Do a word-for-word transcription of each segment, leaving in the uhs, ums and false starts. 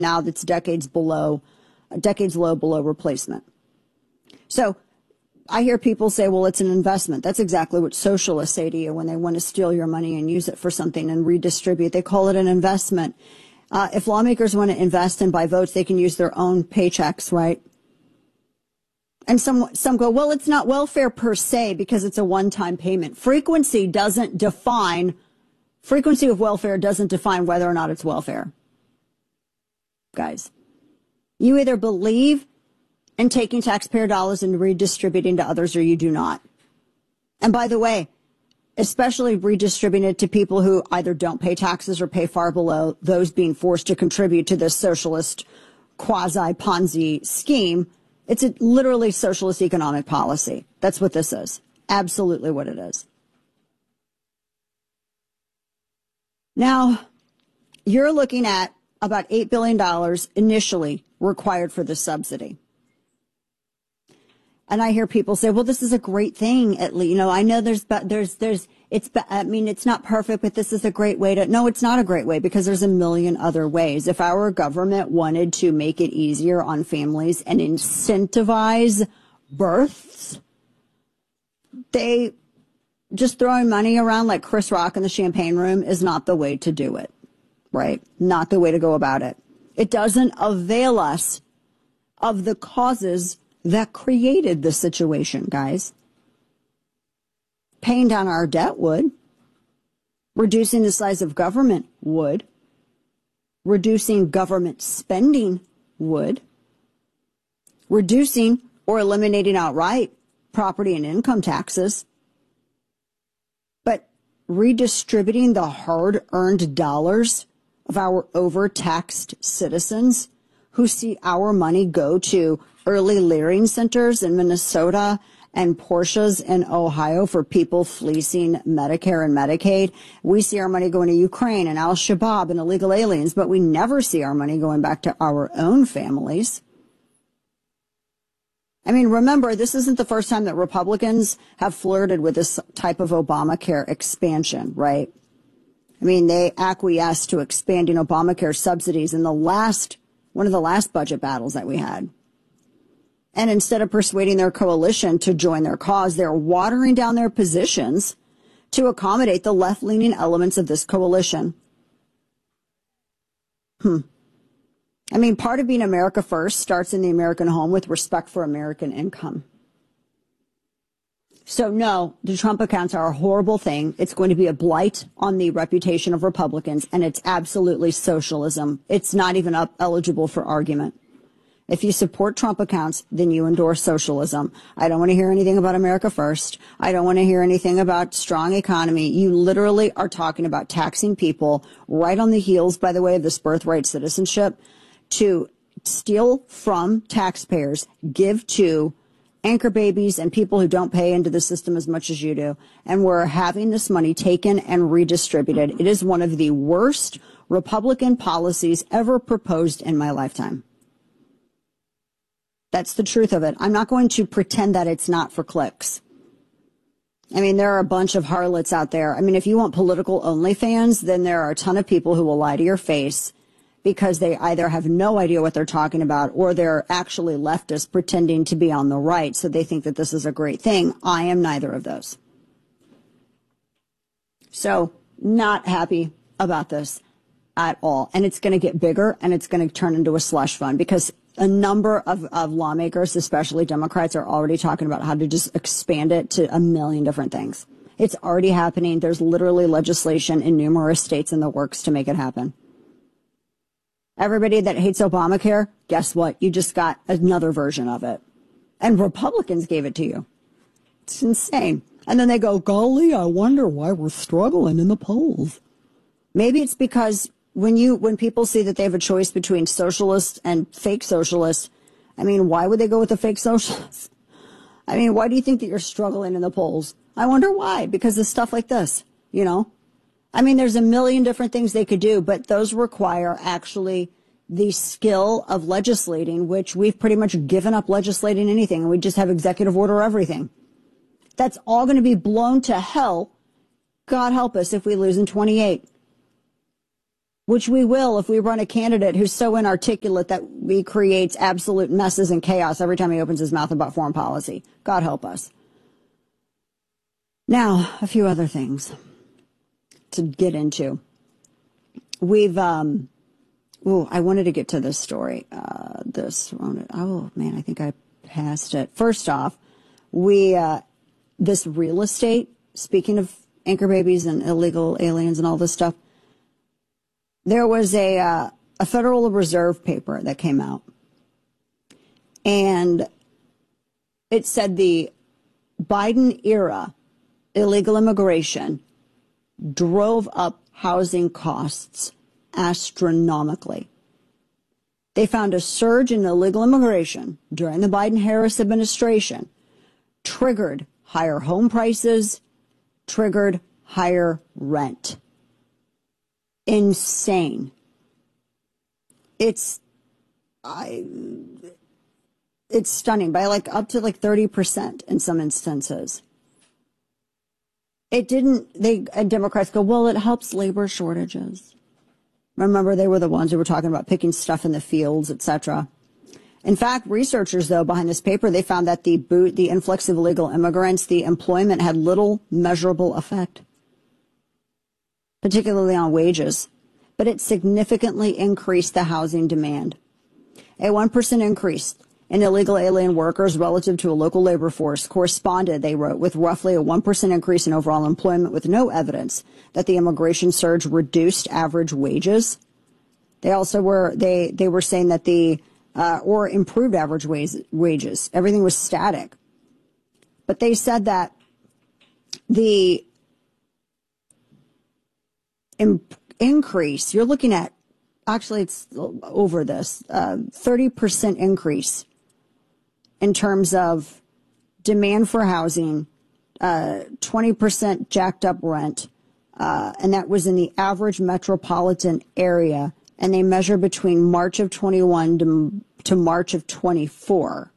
now that's decades below, decades low below replacement. So I hear people say, well, it's an investment. That's exactly what socialists say to you when they want to steal your money and use it for something and redistribute. They call it an investment. Uh, if lawmakers want to invest and buy votes, they can use their own paychecks, right? And some some go, well, it's not welfare per se because it's a one-time payment. Frequency doesn't define, frequency of welfare doesn't define whether or not it's welfare. Guys, you either believe in taking taxpayer dollars and redistributing to others or you do not. And by the way, especially redistributing it to people who either don't pay taxes or pay far below those being forced to contribute to this socialist quasi-Ponzi scheme. It's a literally socialist economic policy. That's what this is. Absolutely what it is. Now, you're looking at about eight billion dollars initially required for this subsidy. And I hear people say, well, this is a great thing. At least, you know, I know there's, but there's, there's, it's, I mean, it's not perfect, but this is a great way to, no, it's not a great way because there's a million other ways. If our government wanted to make it easier on families and incentivize births, they just throwing money around like Chris Rock in the champagne room is not the way to do it, right? Not the way to go about it. It doesn't avail us of the causes that created the situation, guys. Paying down our debt would. Reducing the size of government would. Reducing government spending would. Reducing or eliminating outright property and income taxes. But redistributing the hard-earned dollars of our overtaxed citizens who see our money go to early learning centers in Minnesota and Porsches in Ohio for people fleecing Medicare and Medicaid. We see our money going to Ukraine and Al-Shabaab and illegal aliens, but we never see our money going back to our own families. I mean, remember, this isn't the first time that Republicans have flirted with this type of Obamacare expansion, right? I mean, they acquiesced to expanding Obamacare subsidies in the last, one of the last budget battles that we had. And instead of persuading their coalition to join their cause, they're watering down their positions to accommodate the left-leaning elements of this coalition. Hmm. I mean, part of being America first starts in the American home with respect for American income. So, no, the Trump accounts are a horrible thing. It's going to be a blight on the reputation of Republicans, and it's absolutely socialism. It's not even up eligible for argument. If you support Trump accounts, then you endorse socialism. I don't want to hear anything about America first. I don't want to hear anything about strong economy. You literally are talking about taxing people right on the heels, by the way, of this birthright citizenship to steal from taxpayers, give to anchor babies and people who don't pay into the system as much as you do. And we're having this money taken and redistributed. It is one of the worst Republican policies ever proposed in my lifetime. That's the truth of it. I'm not going to pretend that it's not for clicks. I mean, there are a bunch of harlots out there. I mean, if you want political OnlyFans, then there are a ton of people who will lie to your face because they either have no idea what they're talking about or they're actually leftists pretending to be on the right. So they think that this is a great thing. I am neither of those. So not happy about this at all. And it's going to get bigger and it's going to turn into a slush fund because a number of, of lawmakers, especially Democrats, are already talking about how to just expand it to a million different things. It's already happening. There's literally legislation in numerous states in the works to make it happen. Everybody that hates Obamacare, guess what? You just got another version of it. And Republicans gave it to you. It's insane. And then they go, golly, I wonder why we're struggling in the polls. Maybe it's because when you when people see that they have a choice between socialists and fake socialists, I mean, why would they go with the fake socialists? I mean, why do you think that you're struggling in the polls? I wonder why. Because of stuff like this, you know? I mean, there's a million different things they could do, but those require actually the skill of legislating, which we've pretty much given up legislating anything, and we just have executive order everything. That's all going to be blown to hell. God help us if we lose in twenty-eight. which we will if we run a candidate who's so inarticulate that he creates absolute messes and chaos every time he opens his mouth about foreign policy. God help us. Now, a few other things to get into. We've, um, oh, I wanted to get to this story. Uh, this, oh man, I think I passed it. First off, we, uh, this real estate, speaking of anchor babies and illegal aliens and all this stuff, there was a, uh, a Federal Reserve paper that came out, and it said the Biden era illegal immigration drove up housing costs astronomically. They found a surge in illegal immigration during the Biden-Harris administration, triggered higher home prices, triggered higher rent. Insane. It's, I, it's stunning, by like up to like thirty percent in some instances. It didn't, they, and Democrats go, well, it helps labor shortages. Remember, they were the ones who were talking about picking stuff in the fields, et cetera. In fact, researchers, though, behind this paper, they found that the boot, the influx of illegal immigrants, the employment had little measurable effect, particularly on wages, but it significantly increased the housing demand. A one percent increase in illegal alien workers relative to a local labor force corresponded, they wrote, with roughly a one percent increase in overall employment, with no evidence that the immigration surge reduced average wages. They also were, they, they were saying that the, uh, or improved average wage, wages. Everything was static. But they said that the in, increase, you're looking at, actually it's over this, uh, thirty percent increase in terms of demand for housing, uh, twenty percent jacked up rent, uh, and that was in the average metropolitan area, and they measure between March of twenty-one to, to March of twenty-four.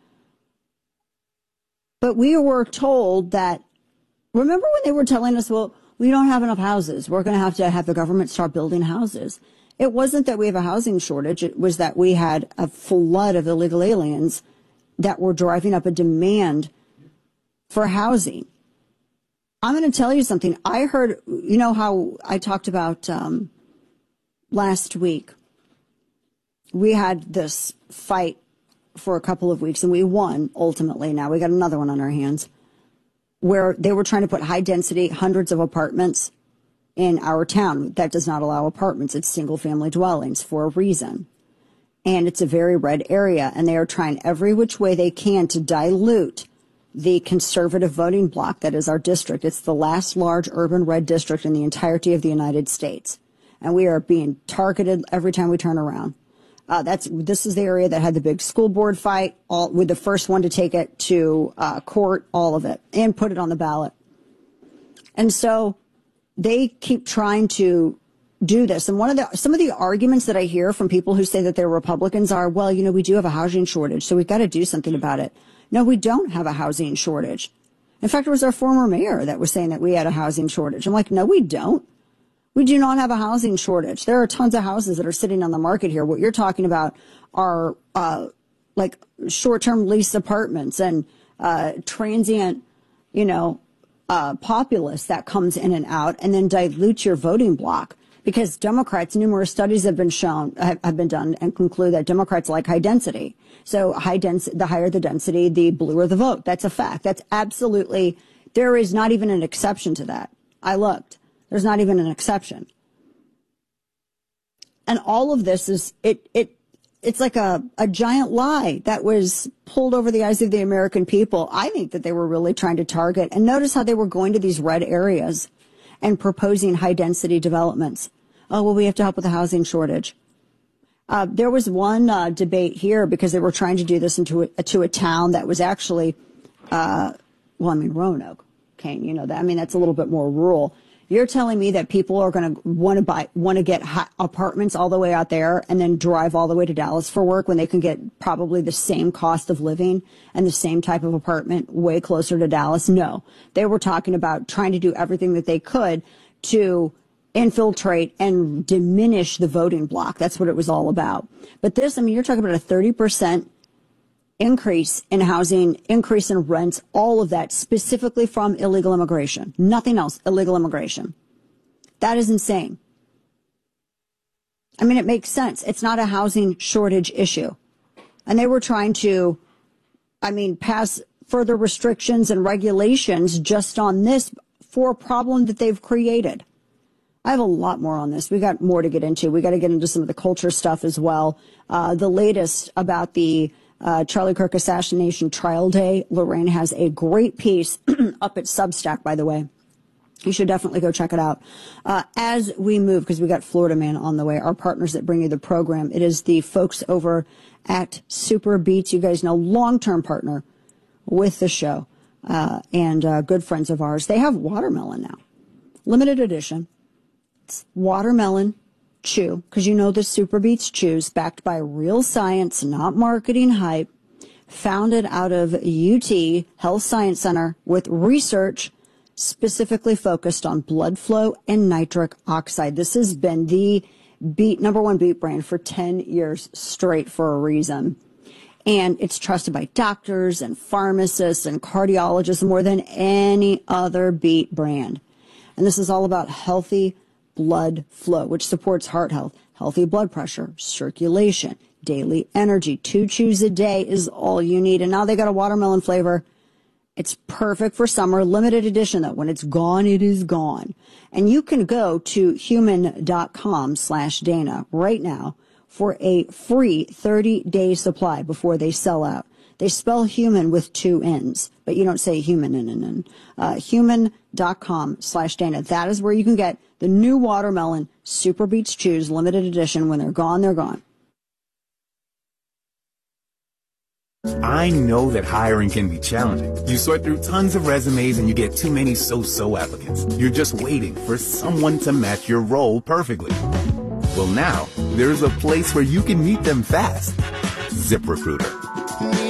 But we were told that, remember when they were telling us, well, we don't have enough houses, we're going to have to have the government start building houses. It wasn't that we have a housing shortage, it was that we had a flood of illegal aliens that were driving up a demand for housing. I'm going to tell you something. I heard, you know how I talked about um, last week, we had this fight for a couple of weeks and we won ultimately. Now we got another one on our hands where they were trying to put high density, hundreds of apartments in our town. That does not allow apartments. It's single family dwellings for a reason. And it's a very red area, and they are trying every which way they can to dilute the conservative voting bloc that is our district. It's the last large urban red district in the entirety of the United States. And we are being targeted every time we turn around. Uh, that's, this is the area that had the big school board fight, all, with the first one to take it to uh, court, all of it, and put it on the ballot. And so they keep trying to do this. And one of the, some of the arguments that I hear from people who say that they're Republicans are, well, you know, we do have a housing shortage, so we've got to do something about it. No, we don't have a housing shortage. In fact, it was our former mayor that was saying that we had a housing shortage. I'm like, no, we don't. We do not have a housing shortage. There are tons of houses that are sitting on the market here. What you're talking about are, uh, like short-term lease apartments and, uh, transient, you know, uh, populace that comes in and out and then dilutes your voting bloc. Because Democrats, numerous studies have been shown, have, have been done and conclude that Democrats like high density. So high density, the higher the density, the bluer the vote. That's a fact. That's absolutely, there is not even an exception to that. I looked. There's not even an exception. And all of this is, it, it, it's like a, a giant lie that was pulled over the eyes of the American people. I think that they were really trying to target, and notice how they were going to these red areas and proposing high-density developments. Oh, well, we have to help with the housing shortage. Uh, there was one uh, debate here because they were trying to do this into a, to a town that was actually, uh, well, I mean, Roanoke, Kane, you know that. I mean, that's a little bit more rural. You're telling me that people are going to want to buy, want to get hot apartments all the way out there and then drive all the way to Dallas for work when they can get probably the same cost of living and the same type of apartment way closer to Dallas? No, they were talking about trying to do everything that they could to infiltrate and diminish the voting bloc. That's what it was all about. But this, I mean, you're talking about a thirty percent increase in housing, increase in rents, all of that specifically from illegal immigration. Nothing else, illegal immigration. That is insane. I mean, it makes sense. It's not a housing shortage issue. And they were trying to, I mean, pass further restrictions and regulations just on this for a problem that they've created. I have a lot more on this. We got more to get into. We got to get into some of the culture stuff as well. Uh, the latest about the uh, Charlie Kirk assassination trial day. Lorraine has a great piece up at Substack, by the way. You should definitely go check it out. Uh, as we move, because we got Florida Man on the way, our partners that bring you the program, it is the folks over at Super Beets. You guys know, long-term partner with the show, uh, and uh, good friends of ours. They have watermelon now. Limited edition. It's watermelon chew, because you know the Super Beets chews, backed by real science, not marketing hype, founded out of U T Health Science Center with research specifically focused on blood flow and nitric oxide. This has been the beet, number one beet brand for ten years straight for a reason. And it's trusted by doctors and pharmacists and cardiologists more than any other beet brand. And this is all about healthy blood flow, which supports heart health, healthy blood pressure, circulation, daily energy. Two chews a day is all you need. And now they got a watermelon flavor. It's perfect for summer, limited edition though. When it's gone, it is gone. And you can go to human.com slash Dana right now for a free thirty day supply before they sell out. They spell human with two N's, but you don't say human in an N. Uh, human.com slash Dana. That is where you can get the new watermelon Super Beets Chews limited edition. When they're gone, they're gone. I know that hiring can be challenging. You sort through tons of resumes and you get too many so-so applicants. You're just waiting for someone to match your role perfectly. Well, now there's a place where you can meet them fast. ZipRecruiter.